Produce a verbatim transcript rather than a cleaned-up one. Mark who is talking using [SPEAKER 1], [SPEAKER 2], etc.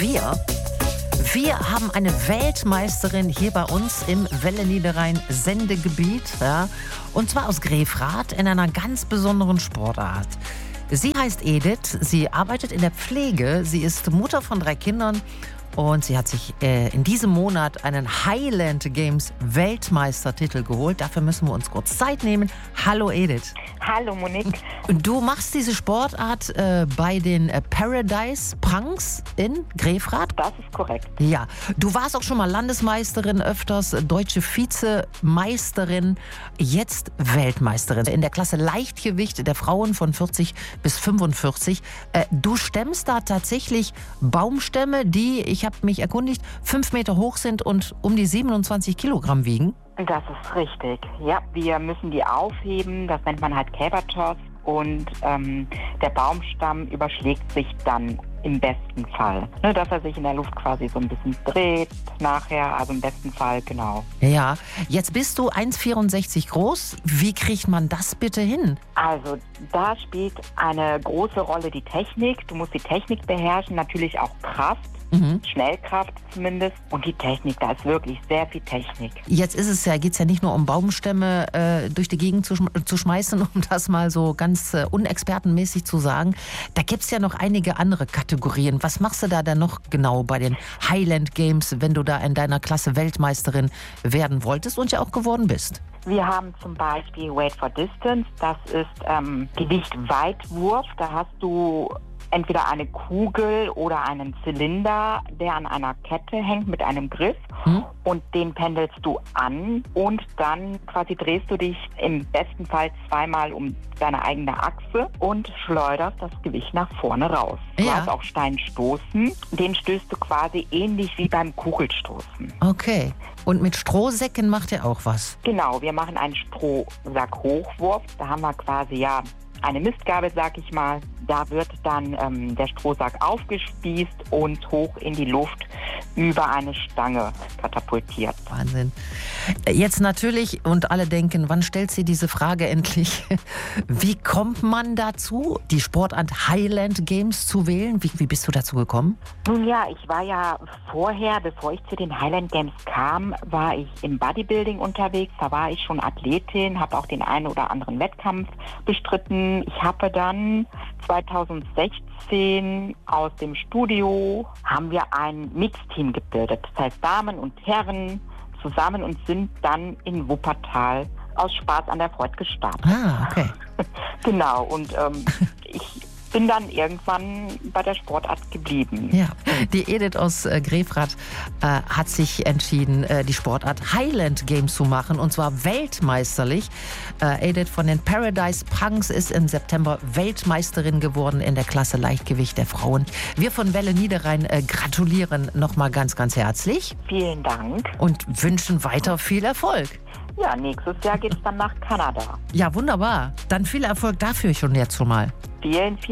[SPEAKER 1] wir. Wir haben eine Weltmeisterin hier bei uns im Welle-Niederrhein-Sendegebiet. Ja, und zwar aus Grefrath in einer ganz besonderen Sportart. Sie heißt Edith, sie arbeitet in der Pflege, sie ist Mutter von drei Kindern und sie hat sich äh, in diesem Monat einen Highland Games Weltmeistertitel geholt. Dafür müssen wir uns kurz Zeit nehmen. Hallo Edith.
[SPEAKER 2] Hallo Monique.
[SPEAKER 1] Und du machst diese Sportart äh, bei den äh, Paradise Punks in Grefrath?
[SPEAKER 2] Das ist korrekt.
[SPEAKER 1] Ja, du warst auch schon mal Landesmeisterin, öfters deutsche Vizemeisterin, jetzt Weltmeisterin in der Klasse Leichtgewicht der Frauen von vierzig bis fünfundvierzig. Äh, du stemmst da tatsächlich Baumstämme, die, ich habe mich erkundigt, fünf Meter hoch sind und um die siebenundzwanzig Kilogramm wiegen.
[SPEAKER 2] Das ist richtig. Ja, wir müssen die aufheben. Das nennt man halt Cabotoss. Und ähm, der Baumstamm überschlägt sich dann im besten Fall. Ne, dass er sich in der Luft quasi so ein bisschen dreht nachher. Also im besten Fall, genau.
[SPEAKER 1] Ja, jetzt bist du eins Komma vierundsechzig groß. Wie kriegt man das bitte hin?
[SPEAKER 2] Also da spielt eine große Rolle die Technik. Du musst die Technik beherrschen, natürlich auch Kraft. Mhm. Schnellkraft zumindest. Und die Technik, da ist wirklich sehr viel Technik.
[SPEAKER 1] Jetzt ist es ja, geht es ja nicht nur um Baumstämme äh, durch die Gegend zu, schm- zu schmeißen, um das mal so ganz äh, unexpertenmäßig zu sagen. Da gibt es ja noch einige andere Kategorien. Was machst du da dann noch genau bei den Highland Games, wenn du da in deiner Klasse Weltmeisterin werden wolltest und ja auch geworden bist?
[SPEAKER 2] Wir haben zum Beispiel Weight for Distance. Das ist ähm, Gewicht-Weitwurf. Da hast du entweder eine Kugel oder einen Zylinder, der an einer Kette hängt mit einem Griff, hm. und den pendelst du an und dann quasi drehst du dich im besten Fall zweimal um deine eigene Achse und schleuderst das Gewicht nach vorne raus. Du
[SPEAKER 1] Ja.
[SPEAKER 2] hast auch Steinstoßen, den stößt du quasi ähnlich wie beim Kugelstoßen.
[SPEAKER 1] Okay. Und mit Strohsäcken macht ihr auch was?
[SPEAKER 2] Genau, wir machen einen Strohsack-Hochwurf. Da haben wir quasi ja eine Mistgabel, sag ich mal. Da wird dann ähm, der Strohsack aufgespießt und hoch in die Luft über eine Stange katapultiert.
[SPEAKER 1] Wahnsinn. Jetzt natürlich, und alle denken, wann stellt sie diese Frage endlich? Wie kommt man dazu, die Sportart Highland Games zu wählen? Wie, wie bist du dazu gekommen?
[SPEAKER 2] Nun ja, ich war ja vorher, bevor ich zu den Highland Games kam, war ich im Bodybuilding unterwegs. Da war ich schon Athletin, habe auch den einen oder anderen Wettkampf bestritten. Ich habe dann zweitausendsechzehn aus dem Studio haben wir ein Mixteam gebildet. Das heißt Damen und Herren zusammen und sind dann in Wuppertal aus Spaß an der Freude gestartet.
[SPEAKER 1] Ah, okay.
[SPEAKER 2] Genau, und ähm, ich bin dann irgendwann bei der Sportart geblieben.
[SPEAKER 1] Ja, die Edith aus äh, Grefrath äh, hat sich entschieden, äh, die Sportart Highland Games zu machen, und zwar weltmeisterlich. Äh, Edith von den Paradise Punks ist im September Weltmeisterin geworden in der Klasse Leichtgewicht der Frauen. Wir von Welle Niederrhein äh, gratulieren nochmal ganz, ganz herzlich.
[SPEAKER 2] Vielen Dank.
[SPEAKER 1] Und wünschen weiter viel Erfolg.
[SPEAKER 2] Ja, nächstes Jahr geht's dann nach Kanada.
[SPEAKER 1] Ja, wunderbar. Dann viel Erfolg dafür schon jetzt schon mal.
[SPEAKER 2] Vielen, vielen